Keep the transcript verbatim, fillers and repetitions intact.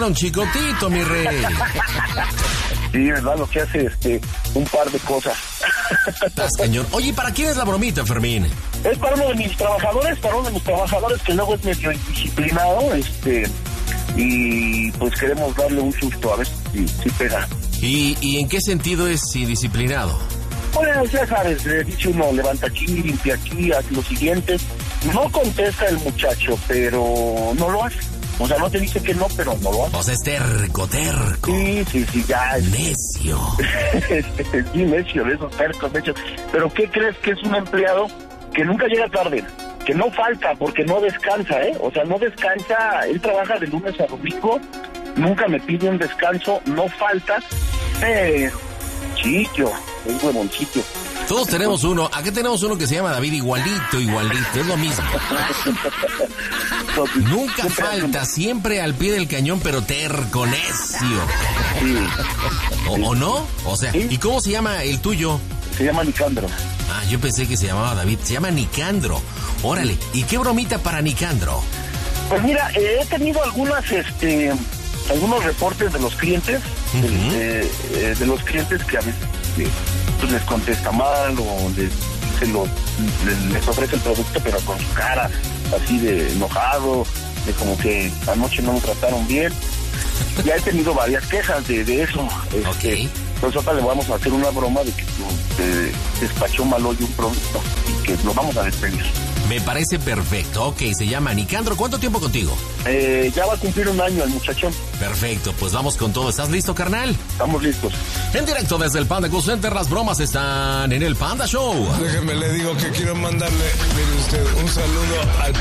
un chicotito, mi rey. Sí, ¿verdad? Lo que hace este, un par de cosas. Estás cañón. Oye, ¿para quién es la bromita, Fermín? Es para uno de mis trabajadores, para uno de mis trabajadores que luego es medio indisciplinado, este, y pues queremos darle un susto, a ver si, si pega. ¿Y, ¿Y en qué sentido es indisciplinado? Bueno, ya sabes, eh, dice uno, levanta aquí, limpia aquí, haz lo siguiente. No contesta el muchacho, pero no lo hace. O sea, no te dice que no, pero no lo hace. O sea, es terco, terco. Sí, sí, sí, ya. Es... Necio. Sí, necio, de esos tercos, necio. Pero ¿qué crees? Que es un empleado que nunca llega tarde, que no falta porque no descansa, ¿eh? O sea, no descansa, él trabaja de lunes a domingo, nunca me pide un descanso, no falta, pero chiquillo, es huevoncito. Todos tenemos uno. Aquí tenemos uno que se llama David, igualito, igualito. Es lo mismo. Nunca falta, siempre al pie del cañón, pero terco, necio. Sí. ¿O, ¿O no? O sea, ¿Sí? ¿Y cómo se llama el tuyo? Se llama Nicandro. Ah, yo pensé que se llamaba David. Se llama Nicandro. Órale. ¿Y qué bromita para Nicandro? Pues mira, eh, he tenido algunas, este, algunos reportes de los clientes, uh-huh. de, de, de los clientes que a veces eh, pues les contesta mal o les, se lo, les, les ofrece el producto pero con su cara así de enojado, de como que anoche no lo trataron bien. Ya he tenido varias quejas de, de eso. Este, ok. Entonces ahora le vamos a hacer una broma de que te despachó mal hoy un producto y que lo vamos a despedir. Me parece perfecto. Ok, se llama Nicandro. ¿Cuánto tiempo contigo? Eh, ya va a cumplir un año el muchachón. Perfecto, pues vamos con todo. ¿Estás listo, carnal? Estamos listos. En directo desde el Panda Cool Center, las bromas están en el Panda Show. Déjeme, le digo que quiero mandarle, mire usted, un saludo al